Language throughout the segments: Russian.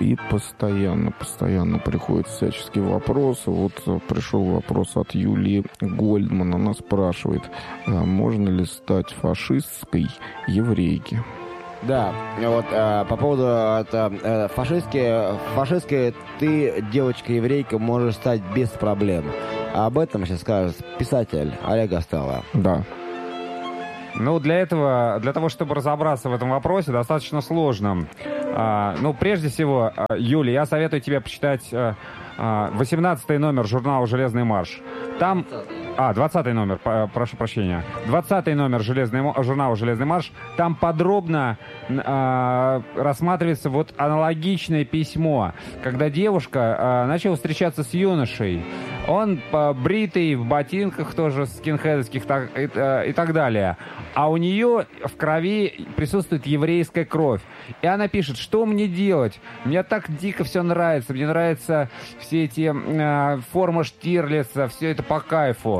И постоянно приходят всяческие вопросы. Вот пришел вопрос от Юлии Гольдман. Она спрашивает, можно ли стать фашистской еврейки? Да, вот по поводу фашистской ты, девочка-еврейка, можешь стать без проблем. Об этом сейчас скажет писатель Олег Астала. Да. Ну, для того, чтобы разобраться в этом вопросе, достаточно сложно. Прежде всего, Юля, я советую тебе почитать 18-й номер журнала «Железный марш». Там... 20-й номер, прошу прощения. 20-й номер журнала «Железный марш». Там подробно рассматривается вот аналогичное письмо, когда девушка начала встречаться с юношей. Он бритый, в ботинках тоже скинхедовских и так далее. А у нее в крови присутствует еврейская кровь. И она пишет, что мне делать? Мне так дико все нравится. Мне нравятся все эти формы Штирлица, все это по кайфу.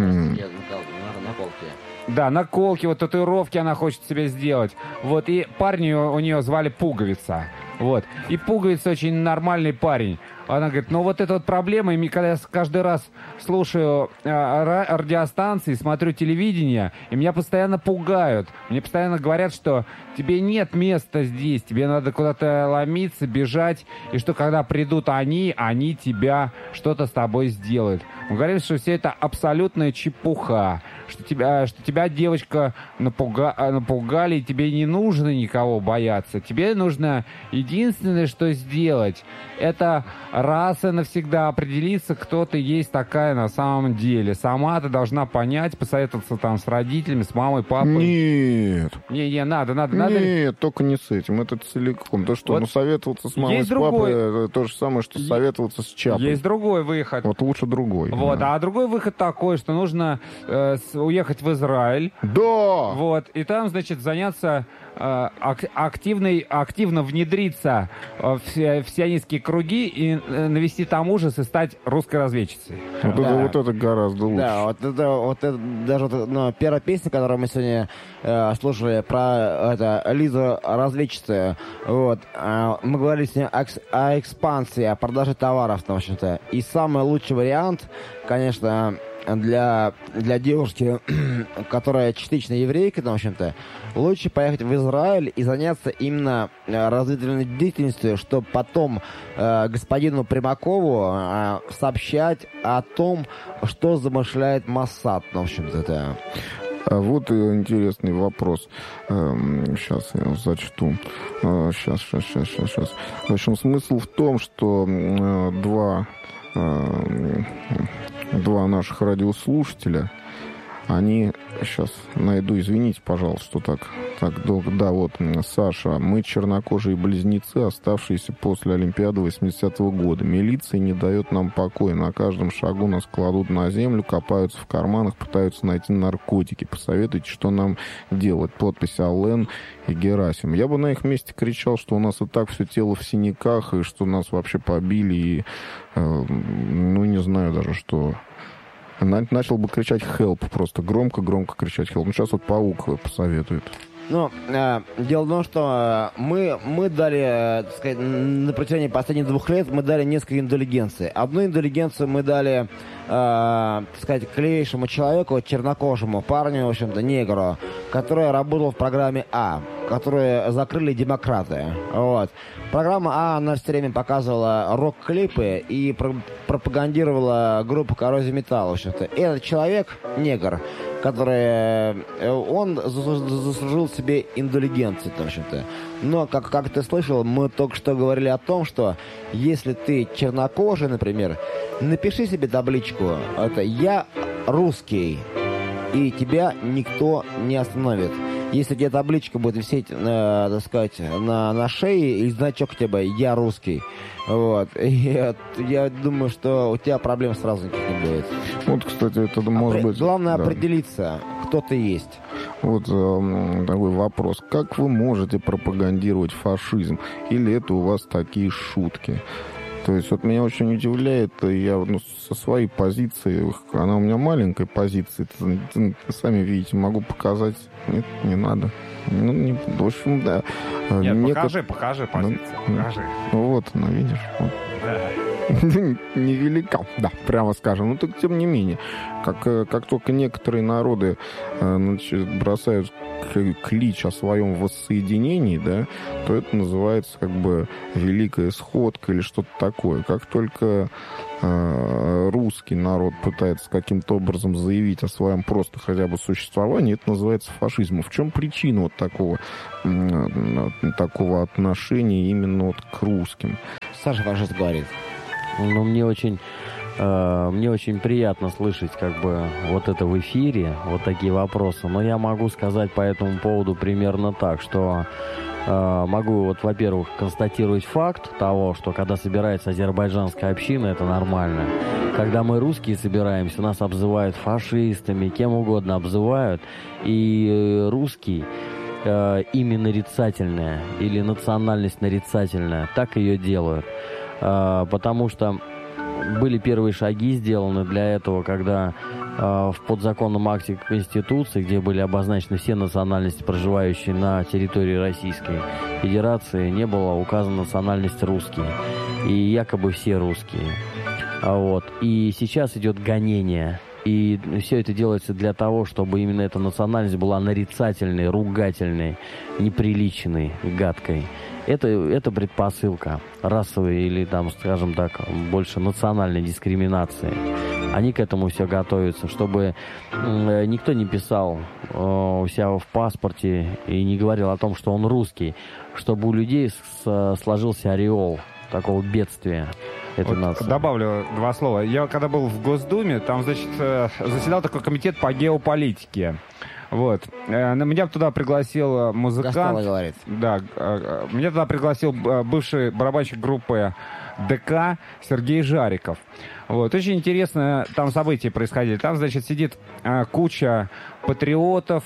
Да, наколки, вот татуировки она хочет себе сделать. Вот, и парня у нее звали Пуговица. Вот. И Пуговица очень нормальный парень. Она говорит, вот это вот проблема, и когда я каждый раз слушаю радиостанции, смотрю телевидение, и меня постоянно пугают. Мне постоянно говорят, что тебе нет места здесь, тебе надо куда-то ломиться, бежать, и что когда придут они тебя что-то с тобой сделают. Он говорит, что все это абсолютная чепуха, что тебя, девочка, напугали, и тебе не нужно никого бояться. Тебе нужно единственное, что сделать, это раз и навсегда определиться, кто ты есть такая на самом деле. Сама ты должна понять, посоветоваться там с родителями, с мамой, папой. Нет. Не, надо. Нет, только не с этим. Это целиком. То, что вот советоваться с мамой, с папой, это то же самое, что советоваться с Чапой. Есть другой выход. Вот лучше другой. Вот, да. А другой выход такой, что нужно уехать в Израиль. Да! Вот, и там, значит, заняться активно внедриться в сионистские круги и навести там ужас и стать русской разведчицей. Вот это гораздо лучше. Да, вот это даже первая песня, которую мы сегодня слушали про Лизу разведчицу, вот, мы говорили с ней о экспансии, о продаже товаров, в общем-то. И самый лучший вариант, конечно, для девушки, которая частично еврейка, в общем-то, лучше поехать в Израиль и заняться именно разведывательной деятельностью, чтобы потом господину Примакову сообщать о том, что замышляет Моссад, в общем-то, это. Вот интересный вопрос. Сейчас я зачту. Сейчас. В общем, смысл в том, что два наших радиослушателя, они, сейчас найду, извините, пожалуйста, что так долго. Да, вот, Саша, мы чернокожие близнецы, оставшиеся после Олимпиады 80-го года. Милиция не дает нам покоя. На каждом шагу нас кладут на землю, копаются в карманах, пытаются найти наркотики. Посоветуйте, что нам делать. Подпись Аллен и Герасим. Я бы на их месте кричал, что у нас и так все тело в синяках, и что нас вообще побили, и, не знаю даже, что... Начал бы кричать «help», просто громко кричать «help». Сейчас вот Паук посоветует. Дело в том, что мы дали, так сказать, на протяжении последних 2 лет мы дали несколько индульгенций. Одну индульгенцию мы дали, так сказать, клевейшему человеку, чернокожему парню, в общем-то, негру, который работал в программе А, которую закрыли демократы. Вот. Программа А, она все время показывала рок-клипы и пропагандировала группу «Коррозия металла», в общем-то. И этот человек, негр, он заслужил себе индульгенцию, в общем-то. Но, как ты слышал, мы только что говорили о том, что если ты чернокожий, например, напиши себе табличку, это «Я русский», и тебя никто не остановит. Если у тебя табличка будет висеть, так сказать, на шее, и значок у тебя «Я русский», вот, и я думаю, что у тебя проблем сразу никаких не будет. Вот, кстати, это может быть... Главное определиться, кто ты есть. Вот такой вопрос. Как вы можете пропагандировать фашизм? Или это у вас такие шутки? То есть вот меня очень удивляет, я со своей позиции, она у меня маленькая позиция, сами видите, могу показать. Нет, не надо. Ну, в общем, да. Нет, покажи позицию. Покажи. Вот она, видишь. Вот. Да. Невелика, да, прямо скажем. Но так, тем не менее, как только некоторые народы бросают клич о своем воссоединении, да, то это называется как бы великая сходка или что-то такое. Как только русский народ пытается каким-то образом заявить о своем просто хотя бы существовании, это называется фашизмом. В чем причина вот такого отношения именно вот к русским? Саша фашист говорит. Ну, мне очень приятно слышать как бы вот это в эфире, вот такие вопросы. Но я могу сказать по этому поводу примерно так, что могу, вот, во-первых, констатировать факт того, что когда собирается азербайджанская община, это нормально. Когда мы, русские, собираемся, нас обзывают фашистами, кем угодно обзывают. И русский, имя нарицательное или национальность нарицательная, так ее делают. Потому что были первые шаги сделаны для этого, когда в подзаконном акте Конституции, где были обозначены все национальности, проживающие на территории Российской Федерации, не было указана национальность русские. И якобы все русские. Вот. И сейчас идет гонение. И все это делается для того, чтобы именно эта национальность была нарицательной, ругательной, неприличной, гадкой. Это предпосылка расовой или, там, скажем так, больше национальной дискриминации. Они к этому все готовятся, чтобы никто не писал у себя в паспорте и не говорил о том, что он русский, чтобы у людей сложился ореол такого бедствия этой вот нации. Добавлю два слова. Я когда был в Госдуме, там, значит, заседал такой комитет по геополитике. Вот. Меня туда пригласил музыкант. Гастелло говорит. Да. Меня туда пригласил бывший барабанщик группы ДК Сергей Жариков. Вот. Очень интересно там события происходили. Там, значит, сидит куча патриотов,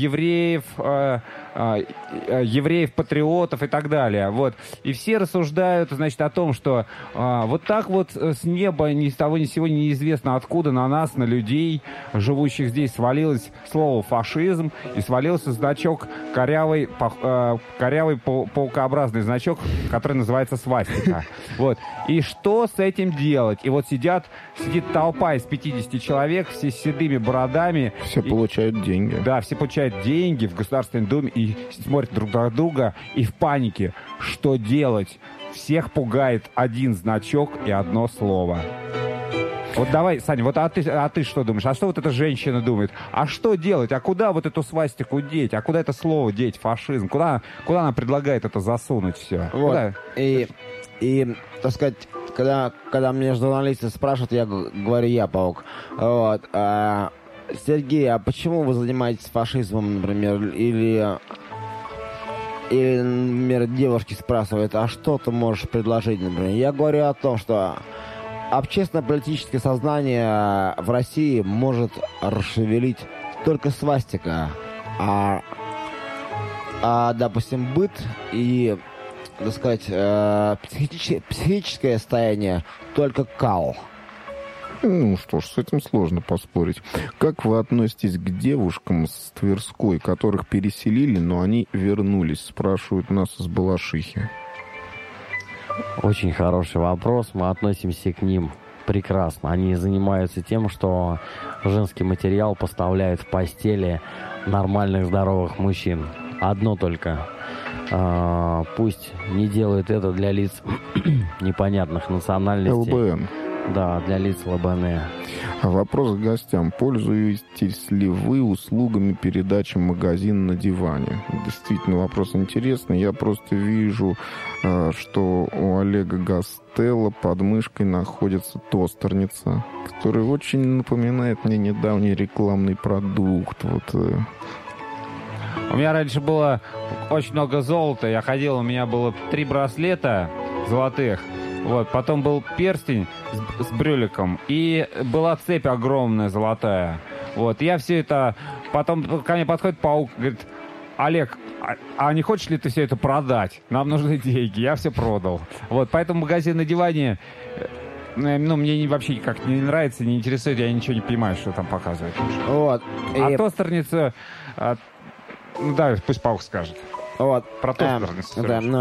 евреев-патриотов и так далее. Вот. И все рассуждают, значит, о том, что вот так вот с неба ни с того ни с сего неизвестно откуда на нас, на людей, живущих здесь, свалилось слово «фашизм» и свалился значок корявый паукообразный значок, который называется свастика. Вот. И что с этим делать? И вот сидит толпа из 50 человек, все с седыми бородами. Все получают деньги. Да, все получают деньги в Государственной Думе и смотрят друг на друга и в панике. Что делать? Всех пугает один значок и одно слово. Вот давай, Саня, вот а ты что думаешь? А что вот эта женщина думает? А что делать? А куда вот эту свастику деть? А куда это слово деть, фашизм? Куда она предлагает это засунуть все? Вот. Куда? И, так сказать, когда меня журналисты спрашивают, я говорю, паук. Вот. Сергей, а почему вы занимаетесь фашизмом, например, или, например, девушки спрашивают, а что ты можешь предложить, например? Я говорю о том, что общественно-политическое сознание в России может расшевелить только свастика, допустим, быт и, так сказать, психическое состояние только кал. Ну что ж, с этим сложно поспорить. Как вы относитесь к девушкам с Тверской, которых переселили, но они вернулись? Спрашивают нас из Балашихи. Очень хороший вопрос. Мы относимся к ним прекрасно. Они занимаются тем, что женский материал поставляют в постели нормальных, здоровых мужчин. Одно только. Пусть не делают это для лиц непонятных национальностей. ЛБН. Да, для лиц ЛБН. Вопрос к гостям. Пользуетесь ли вы услугами передачи «Магазин на диване»? Действительно, вопрос интересный. Я просто вижу, что у Олега Гастелло под мышкой находится тостерница, которая очень напоминает мне недавний рекламный продукт. Вот. У меня раньше было очень много золота. Я ходил, у меня было 3 браслета золотых. Вот, потом был перстень с брюликом, и была цепь огромная золотая. Вот, я все это... Потом ко мне подходит паук, говорит, Олег, а не хочешь ли ты все это продать? Нам нужны деньги. Я все продал. Вот, поэтому магазин на диване... Ну, мне вообще как не нравится, не интересует, я ничего не понимаю, что там показывают. Вот. А тостерница... Ну да, пусть Паук скажет. Вот. Про тостерность.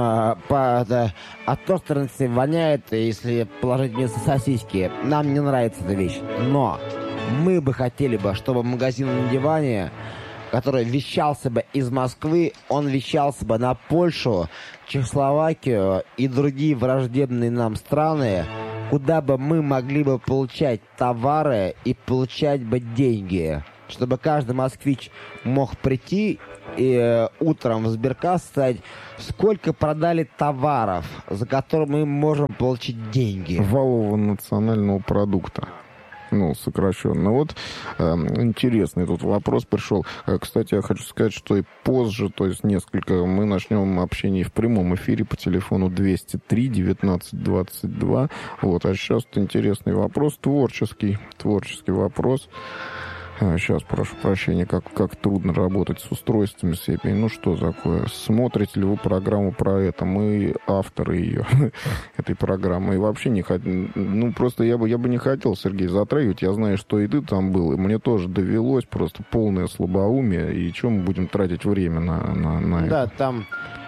От тостерности воняет, если положить вместо сосиски. Нам не нравится эта вещь. Но мы бы хотели бы, чтобы магазин на диване, который вещался бы из Москвы, он вещался бы на Польшу, Чехословакию и другие враждебные нам страны, куда бы мы могли бы получать товары и получать бы деньги. Чтобы каждый москвич мог прийти и утром в сберкасс сказать, сколько продали товаров, за которые мы можем получить деньги. Валового национального продукта. Ну, сокращенно. Вот интересный тут вопрос пришел. Кстати, я хочу сказать, что и позже, то есть мы начнем общение в прямом эфире по телефону 203 19 22. Вот, а сейчас интересный вопрос, творческий вопрос. Сейчас, прошу прощения, как трудно работать с устройствами CPI. Ну, что такое? Смотрите ли вы программу про это? Мы авторы ее, этой программы. И вообще не хотим... Ну, просто я бы не хотел, Сергей, затрагивать. Я знаю, что и ты там был, и мне тоже довелось просто полное слабоумие. И чем мы будем тратить время на это? Да, там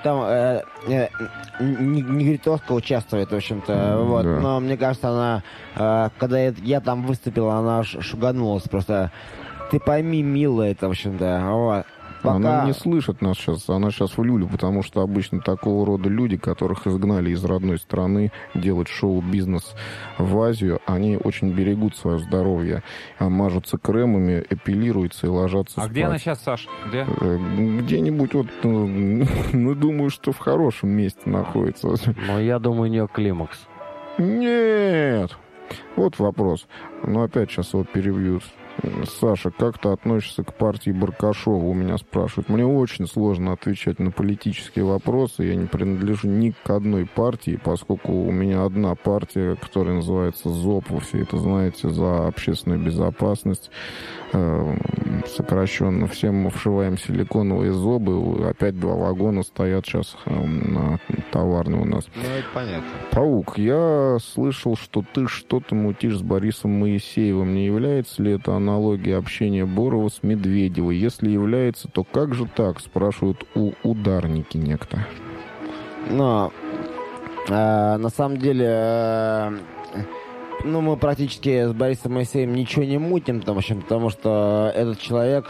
Негритовка участвует, в общем-то. Вот. Да. Но мне кажется, она, когда я там выступил, она шуганулась просто. Ты пойми, милая, это, в общем-то. Вот. Пока... Она не слышит нас сейчас, она сейчас в люлю, потому что обычно такого рода люди, которых изгнали из родной страны делать шоу-бизнес в Азию, они очень берегут свое здоровье, мажутся кремами, эпилируются и ложатся спать. А где она сейчас, Саш? Где? Где-нибудь вот, ну, думаю, что в хорошем месте находится. Но я думаю, у нее климакс. Нет! Вот вопрос. Но опять сейчас вот перебьют. Саша, как ты относишься к партии Баркашова, у меня спрашивают. Мне очень сложно отвечать на политические вопросы. Я не принадлежу ни к одной партии, поскольку у меня одна партия, которая называется ЗОП. Вы все это знаете, за общественную безопасность. Сокращенно. Всем мы вшиваем силиконовые зобы. Опять 2 вагона стоят сейчас на товарной у нас. Ну, это понятно. Паук, я слышал, что ты что-то мутишь с Борисом Моисеевым. Не является ли это аналогия общения Борова с Медведевой? Если является, то как же так? Спрашивают у ударники некто. Но на самом деле... Ну, мы практически с Борисом Моисеевым ничего не мутим, потому что этот человек,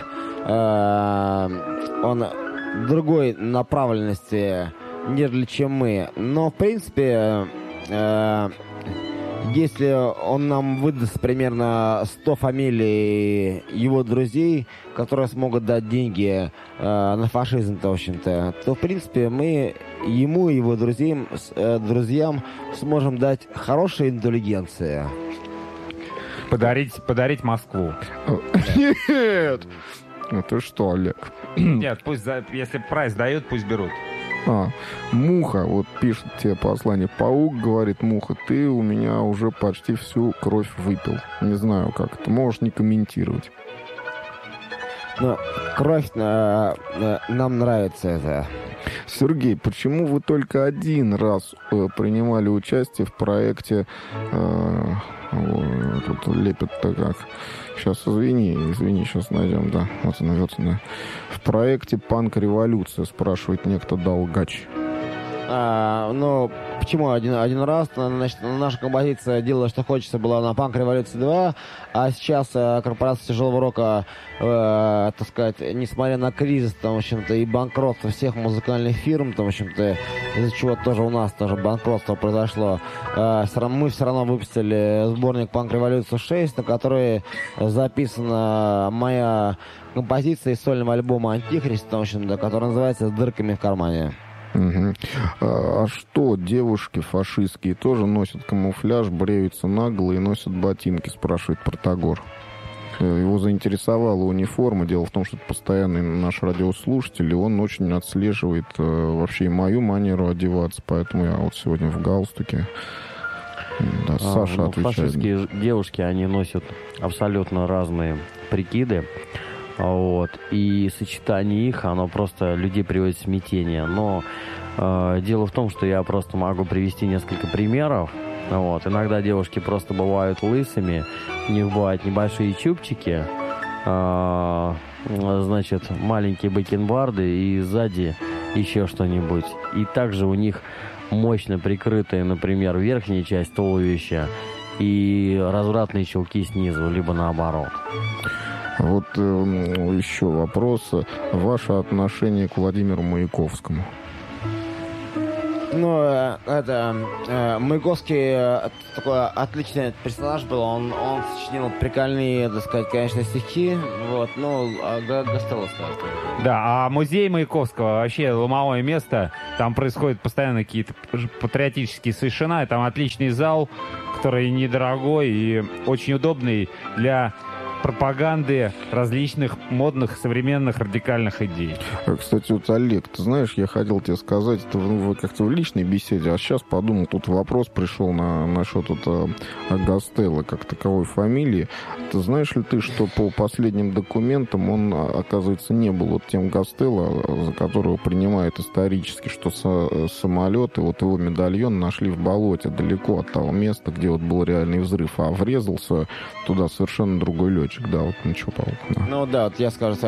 он другой направленности, нежели чем мы. Но, в принципе, если он нам выдаст примерно 100 фамилий его друзей, которые смогут дать деньги на фашизм, в общем-то, то, в принципе, мы ему и его друзьям сможем дать хорошую интеллигенцию. Подарить Москву. Нет! Ну ты что, Олег? Нет, пусть, если прайс дают, пусть берут. Муха, вот пишет тебе послание. Паук говорит, Муха, ты у меня уже почти всю кровь выпил. Не знаю, как это. Можешь не комментировать. Но кровь нам нравится это. Сергей, почему вы только один раз принимали участие в проекте... Тут лепят-то как... Сейчас, извини, сейчас найдем, да. Вот она, да. В проекте «Панк-революция», спрашивает некто Долгач. Ну, почему один раз? Значит, наша композиция «Делай, что хочется» была на «Панк-революции 2», а сейчас корпорация тяжелого рока, так сказать, несмотря на кризис, там, в общем-то, и банкротство всех музыкальных фирм, там, в общем-то, из-за чего тоже у нас тоже банкротство произошло, мы все равно выпустили сборник «Панк-революция 6», на который записана моя композиция из сольного альбома «Антихрист», в общем-то, который называется «С дырками в кармане». Угу. А что, девушки фашистские тоже носят камуфляж, бреются нагло и носят ботинки, спрашивает Протагор. Его заинтересовала униформа. Дело в том, что это постоянный наш радиослушатель, и он очень отслеживает вообще и мою манеру одеваться, поэтому я вот сегодня в галстуке. Да, Саша отвечает. Фашистские девушки, они носят абсолютно разные прикиды. Вот. И сочетание их, оно просто людей приводит в смятение. Но дело в том, что я просто могу привести несколько примеров. Вот. Иногда девушки просто бывают лысыми, у них бывают небольшие чубчики, значит, маленькие бакенбарды и сзади еще что-нибудь. И также у них мощно прикрытая, например, верхняя часть туловища и развратные чулки снизу, либо наоборот. Вот еще вопрос. Ваше отношение к Владимиру Маяковскому? Ну, Маяковский такой отличный персонаж был. Он сочинил прикольные, так сказать, конечно, стихи. Вот, ну, Гастелло ставит. Да, а музей Маяковского вообще ломовое место. Там происходят постоянно какие-то патриотические совершенно. Там отличный зал, который недорогой и очень удобный для пропаганды различных модных, современных, радикальных идей. Кстати, вот, Олег, ты знаешь, я хотел тебе сказать, это как-то в личной беседе, а сейчас подумал, тут вопрос пришел насчет Гастелло как таковой фамилии. Ты знаешь ли ты, что по последним документам он, оказывается, не был вот тем Гастелло, за которого принимают исторически, что самолет и вот его медальон нашли в болоте, далеко от того места, где вот был реальный взрыв, а врезался туда совершенно другой летчик. Да, вот ничего, Павел. Да. Ну да, вот я скажу,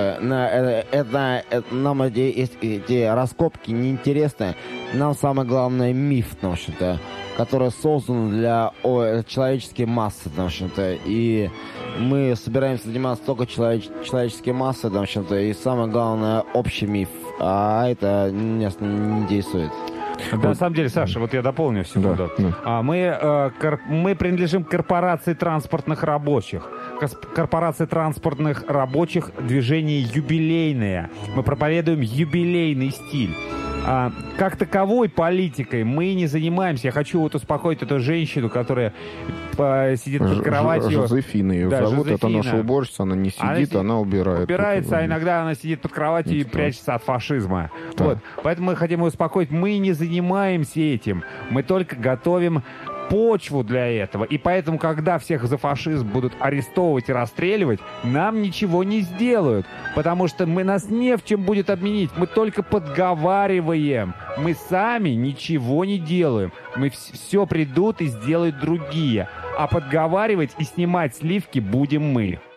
нам эти раскопки неинтересны. Нам самое главное миф, в общем-то, который создан для человеческой массы, в общем-то. И мы собираемся заниматься только человеческой массой, в общем-то. И самое главное, общий миф. А это нас не интересует. Да, на самом деле, Саша, вот я дополню секунду. Да. Мы принадлежим к корпорации транспортных рабочих. Корпорация транспортных рабочих движение юбилейное. Мы проповедуем юбилейный стиль. Как таковой политикой мы не занимаемся. Я хочу вот успокоить эту женщину, которая сидит под кроватью. Жозефина ее зовут. Жозефина. Это наша уборщица. Она не сидит, она убирает. Убирается, а иногда она сидит под кроватью и прячется от фашизма. Да. Вот. Поэтому мы хотим ее успокоить. Мы не занимаемся этим. Мы только готовим почву для этого. И поэтому, когда всех за фашизм будут арестовывать и расстреливать, нам ничего не сделают. Потому что нас не в чем будет обменить. Мы только подговариваем. Мы сами ничего не делаем. Все придут и сделают другие. А подговаривать и снимать сливки будем мы.